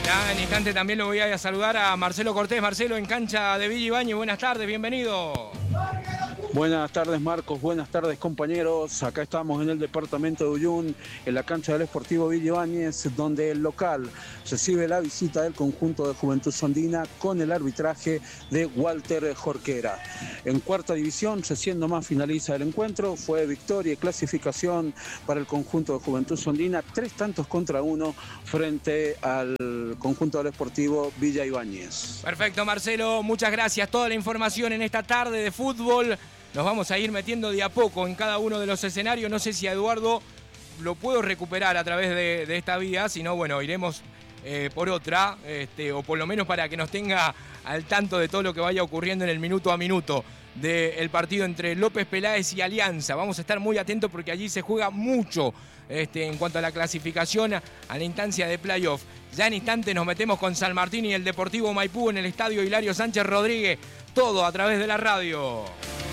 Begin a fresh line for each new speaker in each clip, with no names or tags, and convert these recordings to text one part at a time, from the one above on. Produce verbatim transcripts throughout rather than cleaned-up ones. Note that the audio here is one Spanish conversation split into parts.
Ya en instante también lo voy a saludar a Marcelo Cortés. Marcelo, en cancha de Villa Ibáñez, buenas tardes, bienvenido.
Buenas tardes, Marcos, buenas tardes, compañeros. Acá estamos en el departamento de Uyún, en la cancha del Sportivo Villa Ibáñez, donde el local recibe la visita del conjunto de Juventud Sondina con el arbitraje de Walter Jorquera. En cuarta división, recién nomás finaliza el encuentro, fue victoria y clasificación para el conjunto de Juventud Sondina, tres tantos contra uno frente al conjunto del Sportivo Villa Ibáñez.
Perfecto, Marcelo, muchas gracias. Toda la información en esta tarde de fútbol. Nos vamos a ir metiendo de a poco en cada uno de los escenarios. No sé si a Eduardo lo puedo recuperar a través de, de esta vía, si no, bueno, iremos eh, por otra, este, o por lo menos para que nos tenga al tanto de todo lo que vaya ocurriendo en el minuto a minuto del partido entre López Peláez y Alianza. Vamos a estar muy atentos porque allí se juega mucho este, en cuanto a la clasificación a la instancia de playoff. Ya en instante nos metemos con San Martín y el Deportivo Maipú en el estadio Hilario Sánchez Rodríguez. Todo a través de la radio.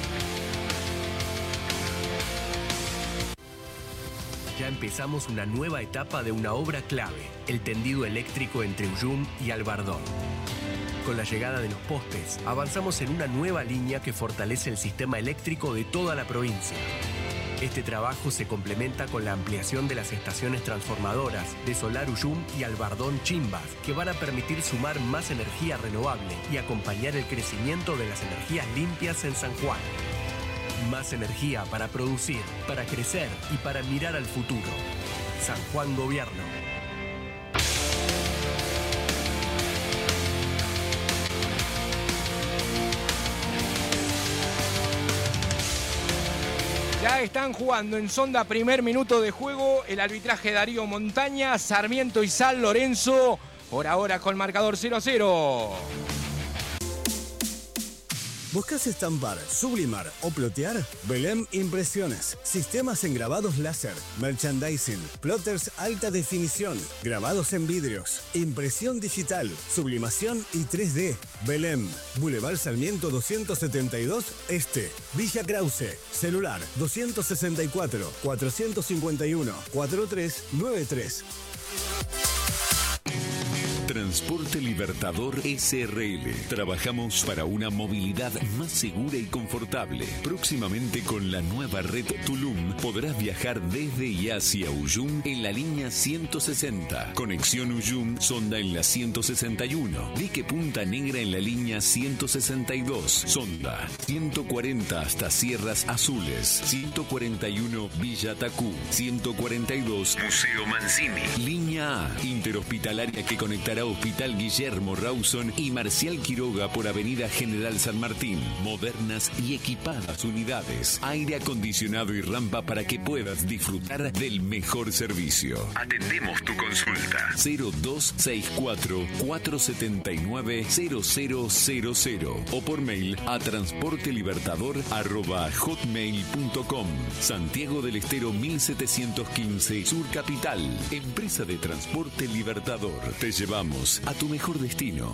Ya empezamos una nueva etapa de una obra clave, el tendido eléctrico entre Uyum y Albardón. Con la llegada de los postes, avanzamos en una nueva línea que fortalece el sistema eléctrico de toda la provincia. Este trabajo se complementa con la ampliación de las estaciones transformadoras de Solar Uyum y Albardón Chimbas, que van a permitir sumar más energía renovable y acompañar el crecimiento de las energías limpias en San Juan. Más energía para producir, para crecer y para mirar al futuro. San Juan Gobierno.
Ya están jugando en Sonda, primer minuto de juego. El arbitraje Darío Montaña, Sarmiento y San Lorenzo. Por ahora con marcador cero a cero.
¿Buscas estampar, sublimar o plotear? Belém Impresiones. Sistemas en grabados láser, merchandising, plotters alta definición, grabados en vidrios, impresión digital, sublimación y tres D. Belém, Boulevard Sarmiento doscientos setenta y dos Este, Villa Krause. Celular doscientos sesenta y cuatro, cuatrocientos cincuenta y uno, cuarenta y tres noventa y tres.
Transporte Libertador S R L. Trabajamos para una movilidad más segura y confortable. Próximamente con la nueva red Tulum podrás viajar desde y hacia Uyum en la línea ciento sesenta. Conexión Uyum Sonda en la ciento sesenta y uno. Dique Punta Negra en la línea ciento sesenta y dos. Sonda ciento cuarenta hasta Sierras Azules. ciento cuarenta y uno Villa Tacú. ciento cuarenta y dos Museo Mancini. Línea A interhospitalaria que conectará Hospital Guillermo Rawson y Marcial Quiroga por Avenida General San Martín. Modernas y equipadas unidades. Aire acondicionado y rampa para que puedas disfrutar del mejor servicio. Atendemos tu consulta. cero dos seis cuatro, cuatro siete nueve, cero cero cero cero o por mail a transportelibertador arroba hotmail punto com. Santiago del Estero mil setecientos quince Sur Capital. Empresa de Transporte Libertador. Te llevamos a tu mejor destino.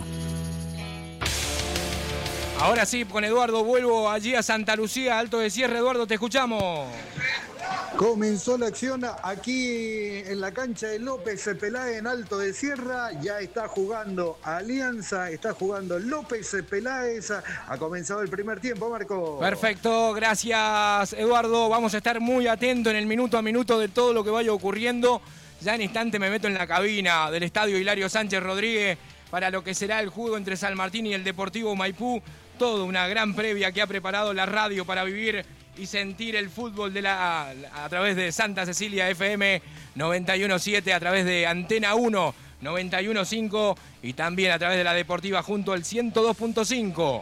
Ahora sí, con Eduardo vuelvo allí a Santa Lucía, Alto de Cierre. Eduardo, te escuchamos.
Comenzó la acción aquí en la cancha de López Peláez en Alto de Sierra. Ya está jugando Alianza, está jugando López Peláez. Ha comenzado el primer tiempo, Marco.
Perfecto, gracias Eduardo. Vamos a estar muy atentos en el minuto a minuto de todo lo que vaya ocurriendo. Ya en instante me meto en la cabina del estadio Hilario Sánchez Rodríguez para lo que será el juego entre San Martín y el Deportivo Maipú. Toda una gran previa que ha preparado la radio para vivir y sentir el fútbol de la, a través de Santa Cecilia F M noventa y uno punto siete, a través de Antena uno noventa y uno punto cinco y también a través de la Deportiva junto al ciento dos punto cinco.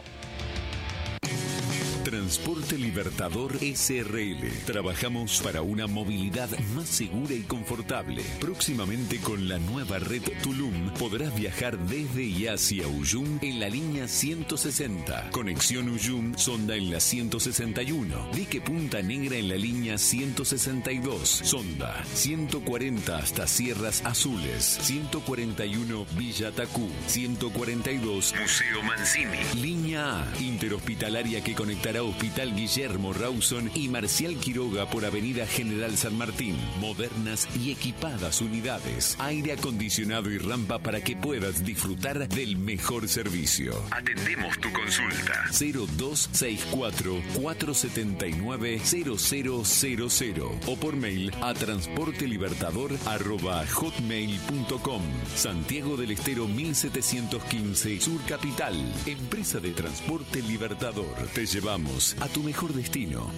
Transporte Libertador S R L. Trabajamos para una movilidad más segura y confortable. Próximamente con la nueva red Tulum podrás viajar desde y hacia Uyum en la línea ciento sesenta. Conexión Uyum Sonda en la ciento sesenta y uno. Dique Punta Negra en la línea ciento sesenta y dos. Sonda ciento cuarenta hasta Sierras Azules. ciento cuarenta y uno Villa Tacú. ciento cuarenta y dos Museo Mancini. Línea A interhospitalaria que conectará para Hospital Guillermo Rawson y Marcial Quiroga por Avenida General San Martín. Modernas y equipadas unidades, aire acondicionado y rampa para que puedas disfrutar del mejor servicio. Atendemos tu consulta. cero dos seis cuatro, cuatro siete nueve, cero cero cero cero o por mail a transportelibertador arroba hotmail punto com. Santiago del Estero mil setecientos quince, Sur Capital. Empresa de Transporte Libertador. Te llevamos a tu mejor destino.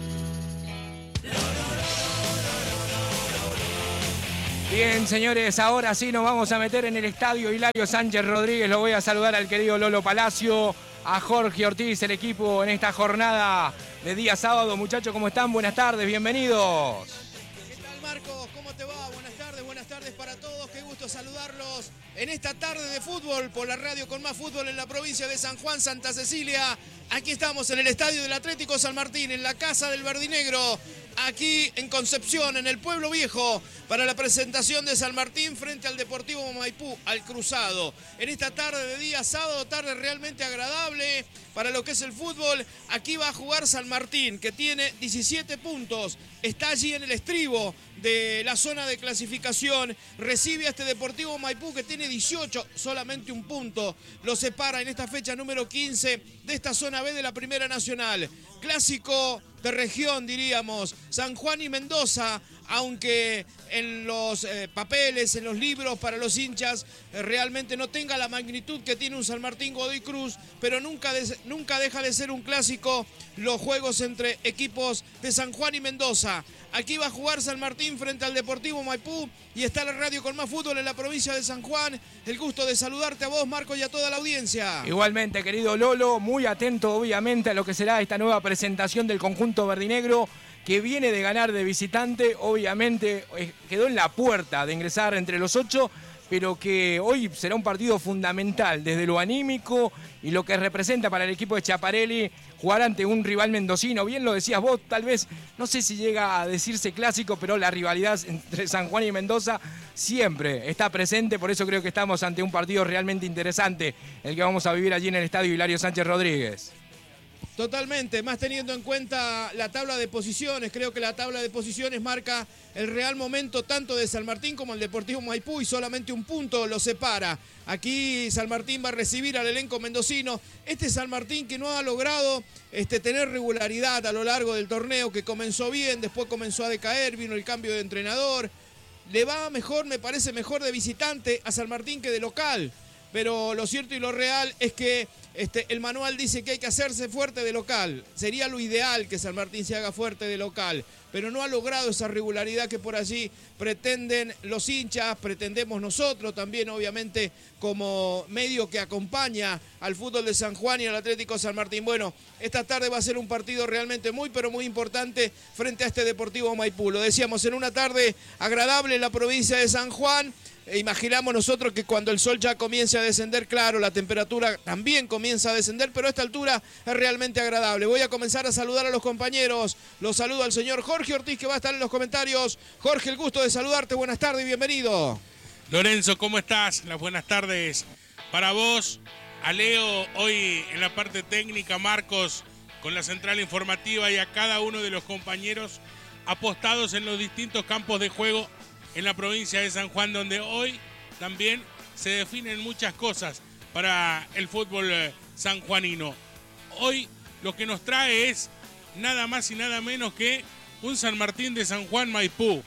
Bien, señores, ahora sí nos vamos a meter en el estadio Hilario Sánchez Rodríguez. Lo voy a saludar al querido Lolo Palacio, a Jorge Ortiz, el equipo en esta jornada de día sábado. Muchachos, ¿cómo están? Buenas tardes, bienvenidos.
¿Qué tal, Marcos? ¿Cómo te va? Buenas tardes, buenas tardes para todos. Qué gusto saludarlos en esta tarde de fútbol por la radio con más fútbol en la provincia de San Juan, Santa Cecilia. Aquí estamos en el estadio del Atlético San Martín, en la casa del Verdinegro, aquí en Concepción, en el Pueblo Viejo, para la presentación de San Martín frente al Deportivo Maipú, al Cruzado. En esta tarde de día sábado, tarde realmente agradable para lo que es el fútbol. Aquí va a jugar San Martín, que tiene diecisiete puntos, está allí en el estribo de la zona de clasificación, recibe a este Deportivo Maipú que tiene dieciocho, solamente un punto lo separa en esta fecha número quince de esta zona B de la Primera Nacional. Clásico de región, diríamos, San Juan y Mendoza, aunque en los eh, papeles, en los libros para los hinchas, eh, realmente no tenga la magnitud que tiene un San Martín Godoy Cruz, pero nunca, de, nunca deja de ser un clásico los juegos entre equipos de San Juan y Mendoza. Aquí va a jugar San Martín frente al Deportivo Maipú y está la radio con más fútbol en la provincia de San Juan. El gusto de saludarte a vos, Marco, y a toda la audiencia.
Igualmente, querido Lolo, muy atento obviamente a lo que será esta nueva presentación del conjunto verdinegro, que viene de ganar de visitante, obviamente quedó en la puerta de ingresar entre los ocho, pero que hoy será un partido fundamental desde lo anímico y lo que representa para el equipo de Chiaparelli jugar ante un rival mendocino. Bien lo decías vos, tal vez, no sé si llega a decirse clásico, pero la rivalidad entre San Juan y Mendoza siempre está presente, por eso creo que estamos ante un partido realmente interesante, el que vamos a vivir allí en el estadio Hilario Sánchez Rodríguez.
Totalmente, más teniendo en cuenta la tabla de posiciones. Creo que la tabla de posiciones marca el real momento tanto de San Martín como el Deportivo Maipú y solamente un punto lo separa. Aquí San Martín va a recibir al elenco mendocino. Este San Martín que no ha logrado este, tener regularidad a lo largo del torneo, que comenzó bien, después comenzó a decaer, vino el cambio de entrenador. Le va mejor, me parece mejor de visitante a San Martín que de local. Pero lo cierto y lo real es que este, el manual dice que hay que hacerse fuerte de local. Sería lo ideal que San Martín se haga fuerte de local, pero no ha logrado esa regularidad que por allí pretenden los hinchas, pretendemos nosotros también, obviamente, como medio que acompaña al fútbol de San Juan y al Atlético San Martín. Bueno, esta tarde va a ser un partido realmente muy, pero muy importante frente a este Deportivo Maipú. Lo decíamos, en una tarde agradable en la provincia de San Juan. E imaginamos nosotros que cuando el sol ya comience a descender, claro, la temperatura también comienza a descender, pero a esta altura es realmente agradable. Voy a comenzar a saludar a los compañeros. Los saludo al señor Jorge Ortiz, que va a estar en los comentarios. Jorge, el gusto de saludarte. Buenas tardes y bienvenido.
Lorenzo, ¿cómo estás? Las buenas tardes para vos, a Leo, hoy en la parte técnica, Marcos, con la central informativa, y a cada uno de los compañeros apostados en los distintos campos de juego en la provincia de San Juan, donde hoy también se definen muchas cosas para el fútbol sanjuanino. Hoy lo que nos trae es nada más y nada menos que un San Martín de San Juan Maipú.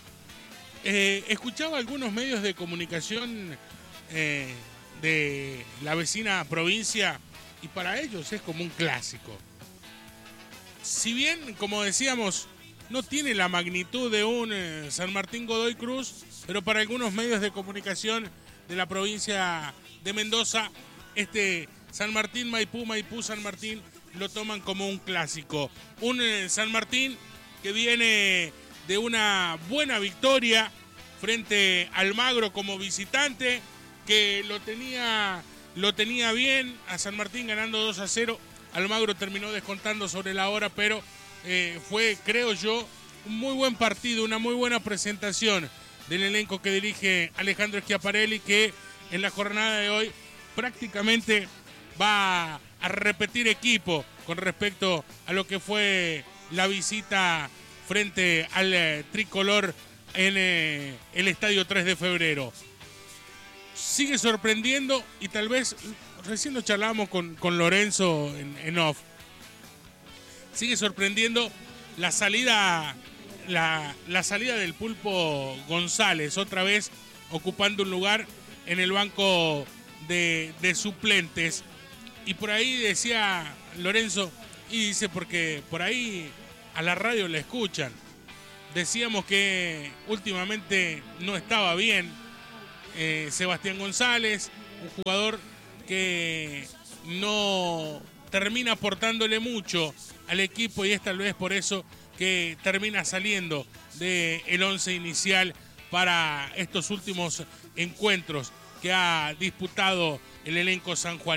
Eh, escuchaba algunos medios de comunicación eh, de la vecina provincia y para ellos es como un clásico. Si bien, como decíamos, no tiene la magnitud de un eh, San Martín Godoy Cruz, pero para algunos medios de comunicación de la provincia de Mendoza, este San Martín Maipú, Maipú San Martín, lo toman como un clásico. Un eh, San Martín que viene de una buena victoria frente al Almagro como visitante, que lo tenía, lo tenía bien a San Martín ganando dos a cero. Almagro terminó descontando sobre la hora, pero Eh, fue, creo yo, un muy buen partido, una muy buena presentación del elenco que dirige Alejandro Schiaparelli, que en la jornada de hoy prácticamente va a repetir equipo con respecto a lo que fue la visita frente al eh, tricolor en eh, el Estadio tres de febrero. Sigue sorprendiendo y tal vez, recién lo charlamos con, con Lorenzo en, en off, sigue sorprendiendo la salida, la, la salida del Pulpo González, otra vez ocupando un lugar en el banco de, de suplentes. Y por ahí decía Lorenzo, y dice porque por ahí a la radio le escuchan. Decíamos que últimamente no estaba bien eh, Sebastián González, un jugador que no termina aportándole mucho al equipo y es tal vez por eso que termina saliendo del once inicial para estos últimos encuentros que ha disputado el elenco sanjuanino.